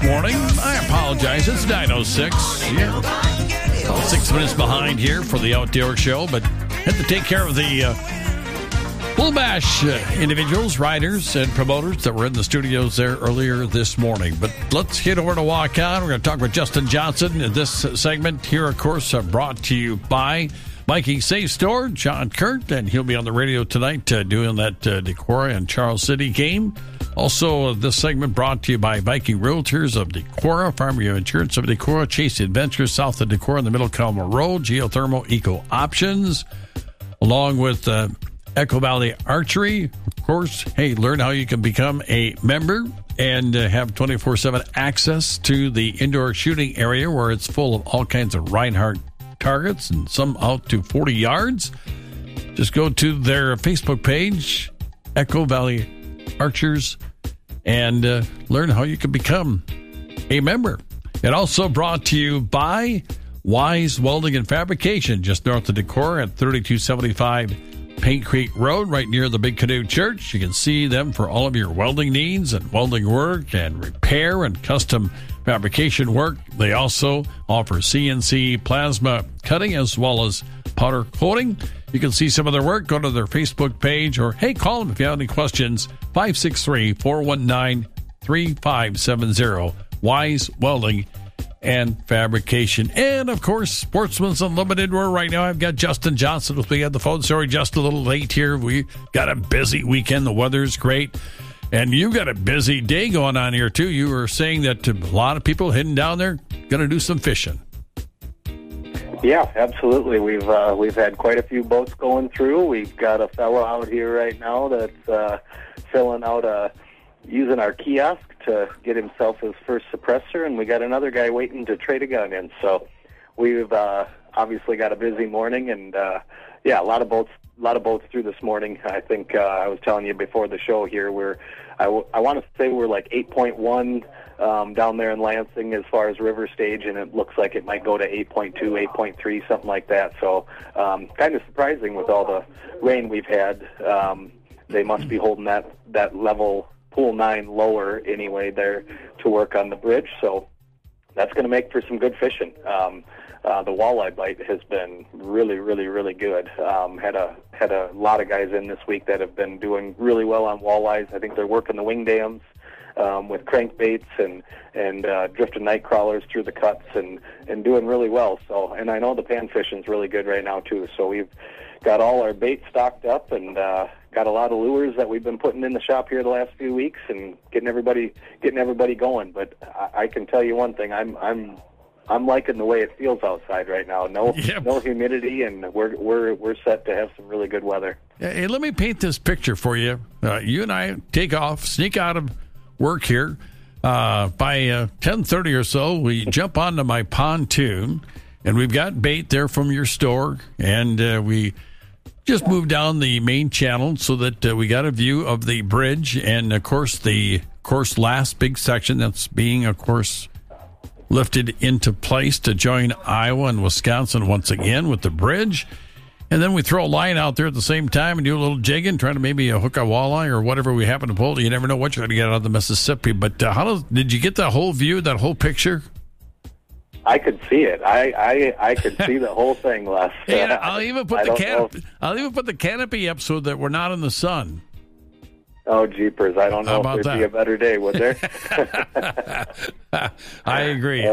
morning. I apologize. It's 9:06. Yeah. About 6 minutes behind here for the outdoor show, but had to take care of the Bull Bash individuals, riders, and promoters that were in the studios there earlier this morning. But let's get over to Waukon. We're going to talk with Justin Johnson in this segment here, of course, brought to you by Viking Safe Store, John Kurt, and he'll be on the radio tonight doing that Decorah and Charles City game. Also, this segment brought to you by Viking Realtors of Decorah, Farm View Insurance of Decorah, Chase Adventures south of Decorah in the Middle Calma Road, Geothermal Eco Options, along with Echo Valley Archery. Of course, hey, learn how you can become a member and have 24/7 access to the indoor shooting area where it's full of all kinds of Reinhardt targets and some out to 40 yards. Just go to their Facebook page, Echo Valley Archers, and learn how you can become a member. And also brought to you by Wise Welding and Fabrication, just north of Decorah at 3275 Paint Creek Road, right near the Big Canoe Church. You can see them for all of your welding needs and welding work and repair and custom fabrication work. They also offer CNC plasma cutting as well as powder coating. You can see some of their work. Go to their Facebook page or, hey, call them if you have any questions. 563-419-3570. Wise Welding and Fabrication. And, of course, Sportsman's Unlimited, where right now I've got Justin Johnson with me on the phone. Sorry, just a little late here. We got a busy weekend. The weather's great. And you've got a busy day going on here, too. You were saying that a lot of people heading down there going to do some fishing. Yeah, absolutely. We've had quite a few boats going through. We've got a fellow out here right now that's filling out using our kiosk to get himself his first suppressor, and we got another guy waiting to trade a gun in. So we've obviously got a busy morning, and a lot of boats through this morning. I think I was telling you before the show here, I want to say we're like 8.1 down there in Lansing as far as river stage, and it looks like it might go to 8.2, 8.3, something like that. So kind of surprising with all the rain we've had. They must be holding that level pool 9 lower anyway there to work on the bridge. So that's going to make for some good fishing. The walleye bite has been really, really, really good. Had a lot of guys in this week that have been doing really well on walleyes. I think they're working the wing dams with crankbaits and drifting night crawlers through the cuts and doing really well. So, and I know the pan fishing's really good right now too. So we've got all our bait stocked up and got a lot of lures that we've been putting in the shop here the last few weeks and getting everybody going. But I can tell you one thing: I'm liking the way it feels outside right now. No humidity, and we're set to have some really good weather. Hey, let me paint this picture for you. You and I take off, sneak out of work here. By 10:30 or so, we jump onto my pontoon, and we've got bait there from your store, and we just moved down the main channel so that we got a view of the bridge and, of course, the last big section that's being, of course, lifted into place to join Iowa and Wisconsin once again with the bridge. And then we throw a line out there at the same time and do a little jigging, trying to maybe hook a walleye or whatever we happen to pull. You never know what you're going to get out of the Mississippi. But did you get the whole view, that whole picture? I could see it. I could see the whole thing, Les. Yeah, I'll even put the canopy up so that we're not in the sun. Oh, jeepers. I don't know if there'd be a better day, would there? I agree.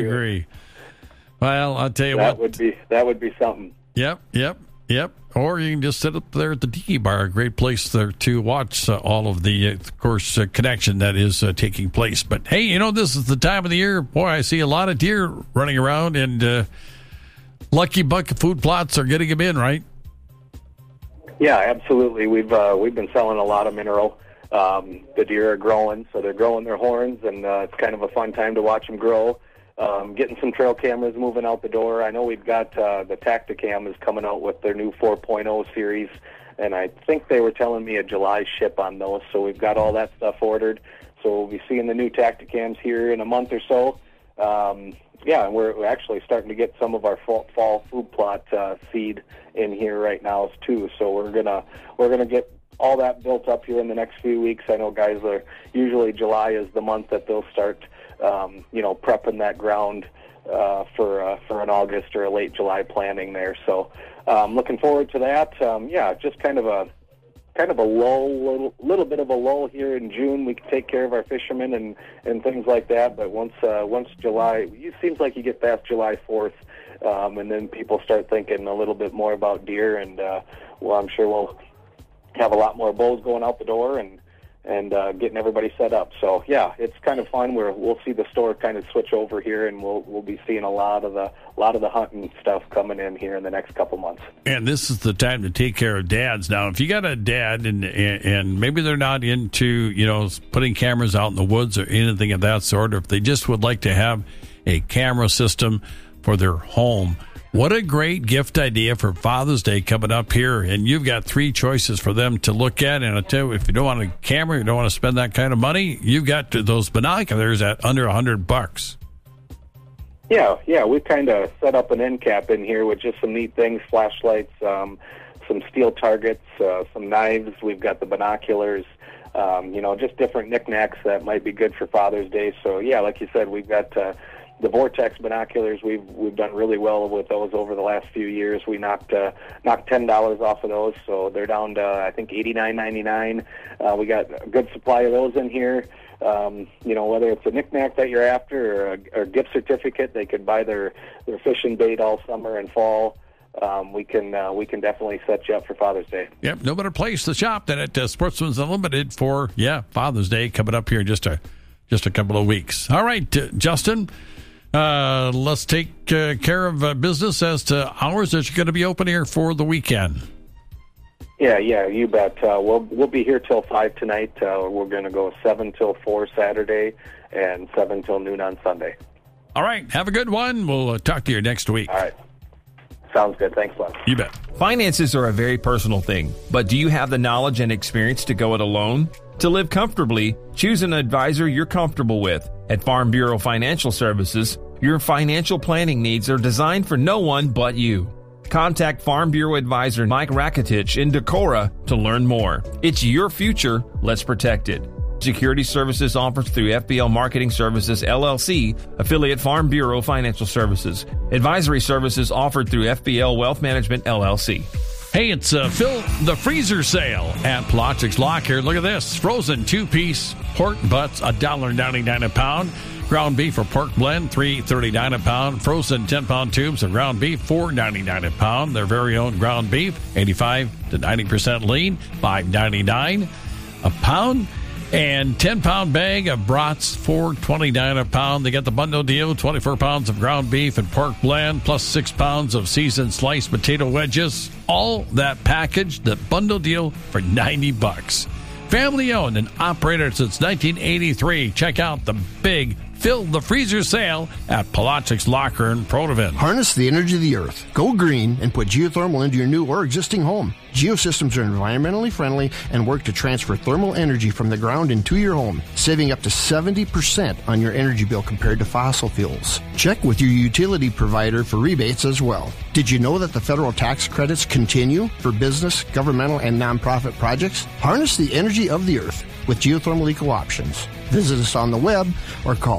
Well, I'll tell you what. That would be something. Yep. Or you can just sit up there at the Tiki Bar, a great place there to watch all of the, of course, connection that is taking place. But, hey, this is the time of the year. Boy, I see a lot of deer running around, and Lucky Buck food plots are getting them in, right? Yeah, absolutely. We've been selling a lot of mineral. The deer are growing, so they're growing their horns, and it's kind of a fun time to watch them grow. Getting some trail cameras moving out the door. I know we've got the Tacticam is coming out with their new 4.0 series, and I think they were telling me a July ship on those, so we've got all that stuff ordered. So we'll be seeing the new Tacticams here in a month or so. And we're actually starting to get some of our fall food plot seed in here right now too. So we're gonna get all that built up here in the next few weeks. I know guys are usually July is the month that they'll start prepping that ground for an August or a late July planting there. So looking forward to that. Just kind of a little bit of a lull here in June. We can take care of our fishermen and things like that. But once July, it seems like you get past July 4th, and then people start thinking a little bit more about deer. And I'm sure we'll have a lot more bows going out the door and getting everybody set up. So it's kind of fun. We'll see the store kind of switch over here, and we'll be seeing a lot of the hunting stuff coming in here in the next couple months. And this is the time to take care of dads. Now, if you got a dad and maybe they're not into putting cameras out in the woods or anything of that sort, or if they just would like to have a camera system for their home. What a great gift idea for Father's Day coming up here. And you've got 3 choices for them to look at. And I tell you, if you don't want a camera, you don't want to spend that kind of money, you've got those binoculars at under $100. Yeah, we kind of set up an end cap in here with just some neat things, flashlights, some steel targets, some knives. We've got the binoculars, just different knickknacks that might be good for Father's Day. So, like you said, we've got the Vortex binoculars. We've done really well with those over the last few years. We knocked $10 off of those, so they're down to I think $89.99. We got a good supply of those in here. Whether it's a knickknack that you're after or a gift certificate, they could buy their fishing bait all summer and fall. We can definitely set you up for Father's Day. Yep, no better place to shop than at Sportsman's Unlimited for Father's Day coming up here in just a couple of weeks. All right, Justin. Let's take care of business as to hours that you're going to be open here for the weekend. Yeah, you bet. We'll be here till 5 tonight. We're going to go 7 till 4 Saturday and 7 till noon on Sunday. All right, have a good one. We'll talk to you next week. All right. Sounds good. Thanks, Glenn. You bet. Finances are a very personal thing, but do you have the knowledge and experience to go it alone? To live comfortably, choose an advisor you're comfortable with. At Farm Bureau Financial Services, your financial planning needs are designed for no one but you. Contact Farm Bureau Advisor Mike Rakitich in Decorah to learn more. It's your future. Let's protect it. Security services offered through FBL Marketing Services, LLC, affiliate Farm Bureau Financial Services. Advisory services offered through FBL Wealth Management, LLC. Hey, it's Phil the Freezer sale at Polochics Locker. Look at this. Frozen 2-piece pork butts, $1.99 a pound. Ground beef or pork blend, $3.39 a pound. Frozen 10-pound tubes of ground beef, $4.99 a pound. Their very own ground beef, 85 to 90% lean, $5.99 a pound. And 10-pound bag of brats, $4.29 a pound. They got the bundle deal, 24 pounds of ground beef and pork blend, plus 6 pounds of seasoned sliced potato wedges. All that package, the bundle deal for $90. Family owned and operated since 1983. Check out the big Phil the Freezer sale at Polochics Locker in Protivin. Harness the energy of the earth. Go green and put geothermal into your new or existing home. Geosystems are environmentally friendly and work to transfer thermal energy from the ground into your home, saving up to 70% on your energy bill compared to fossil fuels. Check with your utility provider for rebates as well. Did you know that the federal tax credits continue for business, governmental, and nonprofit projects? Harness the energy of the earth with geothermal eco options. Visit us on the web or call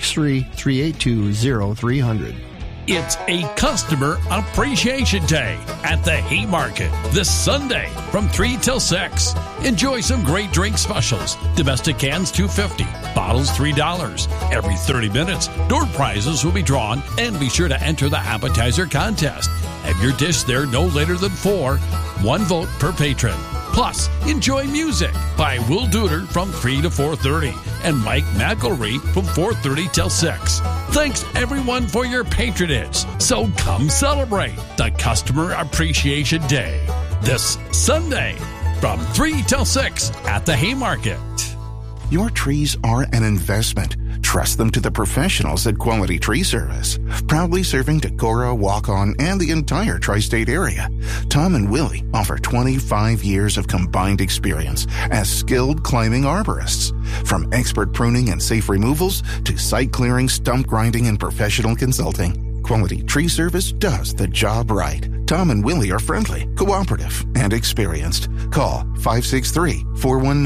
563-382-0300. It's a Customer Appreciation Day at the Haymarket this Sunday from 3 till 6. Enjoy some great drink specials. Domestic cans $2.50, bottles $3. Every 30 minutes, door prizes will be drawn, and be sure to enter the appetizer contest. Have your dish there no later than 4. 1 vote per patron. Plus, enjoy music by Will Duder from 3 to 4:30 and Mike McElry from 4:30 till 6. Thanks, everyone, for your patronage. So come celebrate the Customer Appreciation Day this Sunday from 3 till 6 at the Haymarket. Your trees are an investment. Trust them to the professionals at Quality Tree Service. Proudly serving Decorah, Waukon, and the entire tri-state area, Tom and Willie offer 25 years of combined experience as skilled climbing arborists. From expert pruning and safe removals to site clearing, stump grinding, and professional consulting, Quality Tree Service does the job right. Tom and Willie are friendly, cooperative, and experienced. Call 563-419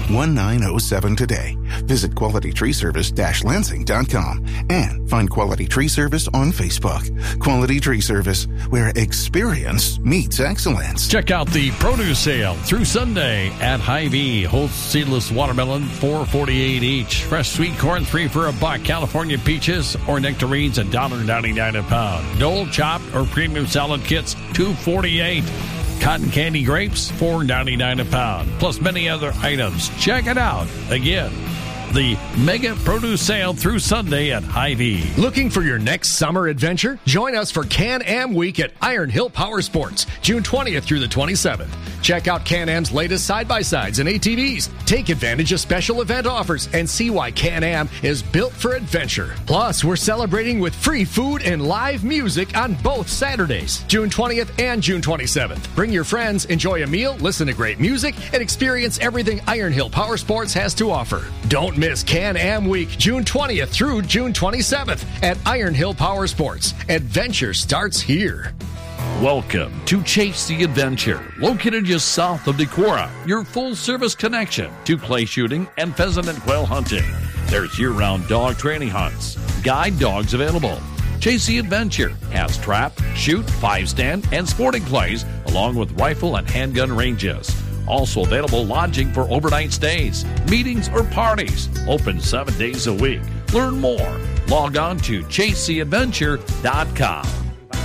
1907 today. Visit QualityTreeService-Lansing.com and find Quality Tree Service on Facebook. Quality Tree Service, where experience meets excellence. Check out the produce sale through Sunday at Hy-Vee. Whole seedless watermelon, $4.48 each. Fresh sweet corn, $3 for $1. California peaches or nectarines, $1.99 a pound. Dole, chopped, or premium salad kits, $2.48. Cotton candy grapes, $4.99 a pound, plus many other items. Check it out. Again, the mega produce sale through Sunday at Hy-Vee. Looking for your next summer adventure? Join us for Can-Am Week at Iron Hill Power Sports, June 20th through the 27th. Check out Can-Am's latest side-by-sides and ATVs. Take advantage of special event offers and see why Can-Am is built for adventure. Plus, we're celebrating with free food and live music on both Saturdays, June 20th and June 27th. Bring your friends, enjoy a meal, listen to great music, and experience everything Iron Hill Power Sports has to offer. Don't miss Can-Am Week, June 20th through June 27th at Iron Hill Power Sports. Adventure starts here. Welcome to Chase the Adventure, located just south of Decorah, your full-service connection to clay shooting and pheasant and quail hunting. There's year-round dog training hunts, guide dogs available. Chase the Adventure has trap, shoot, 5-stand, and sporting clays, along with rifle and handgun ranges. Also available lodging for overnight stays, meetings, or parties. Open 7 days a week. Learn more. Log on to chasetheadventure.com.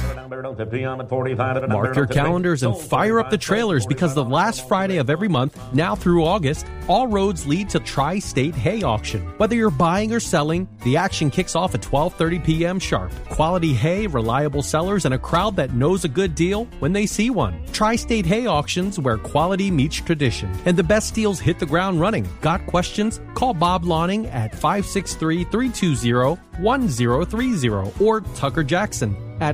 Mark your calendars and fire up the trailers because the last Friday of every month, now through August, all roads lead to Tri-State Hay Auction. Whether you're buying or selling, the action kicks off at 12:30 p.m. sharp. Quality hay, reliable sellers, and a crowd that knows a good deal when they see one. Tri-State Hay Auctions, where quality meets tradition. And the best deals hit the ground running. Got questions? Call Bob Lawning at 563-320-1030 or Tucker Jackson at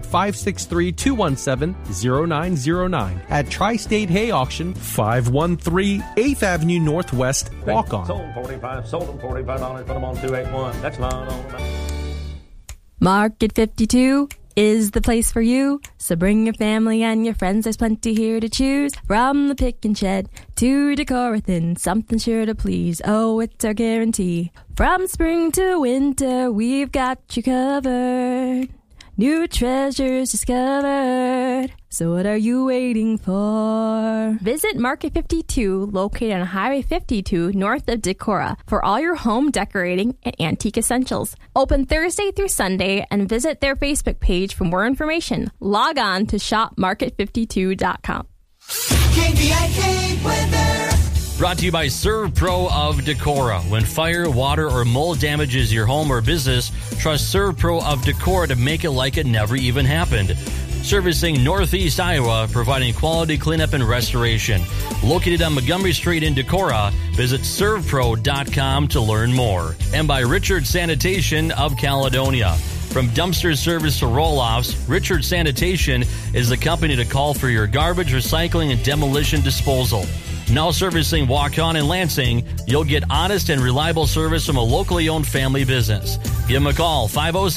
563-217-0909 at Tri-State Hay Auction, 513 8th Avenue Northwest, Walk-On. Sold 45, sold them $45, put them on 281. That's fine. Market 52 is the place for you. So bring your family and your friends. There's plenty here to choose. From the pick and shed to Decorathin, something sure to please. Oh, it's our guarantee. From spring to winter, we've got you covered. New treasures discovered. So what are you waiting for? Visit Market 52, located on Highway 52, north of Decorah, for all your home decorating and antique essentials. Open Thursday through Sunday, and visit their Facebook page for more information. Log on to shopmarket52.com. KVIK weather. Brought to you by ServPro of Decorah. When fire, water, or mold damages your home or business, trust ServPro of Decorah to make it like it never even happened. Servicing Northeast Iowa, providing quality cleanup and restoration. Located on Montgomery Street in Decorah, visit servpro.com to learn more. And by Richard Sanitation of Caledonia. From dumpster service to roll-offs, Richard Sanitation is the company to call for your garbage, recycling, and demolition disposal. Now servicing Waukon and Lansing, you'll get honest and reliable service from a locally owned family business. Give them a call,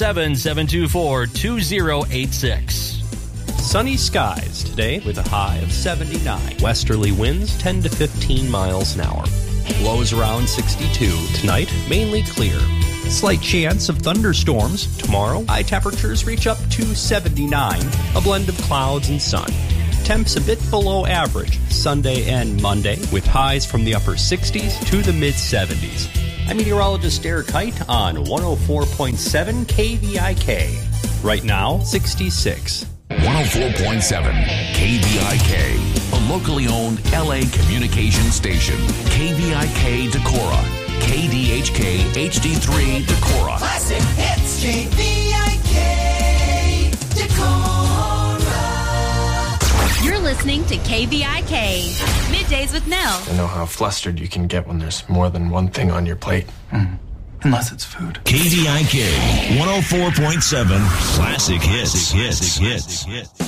507-724-2086. Sunny skies today with a high of 79. Westerly winds 10 to 15 miles an hour. Lows around 62. Tonight, mainly clear. Slight chance of thunderstorms. Tomorrow, high temperatures reach up to 79. A blend of clouds and sun. Temps a bit below average Sunday and Monday, with highs from the upper 60s to the mid-70s. I'm meteorologist Derek Height on 104.7 KVIK. Right now, 66. 104.7 KVIK, a locally owned LA communication station. KVIK Decorah, KDHK HD3 Decorah. Classic hits, KVIK Decorah. You're listening to KVIK, Middays with Nell. I know how flustered you can get when there's more than one thing on your plate. Unless it's food. KVIK 104.7 Classic Hits.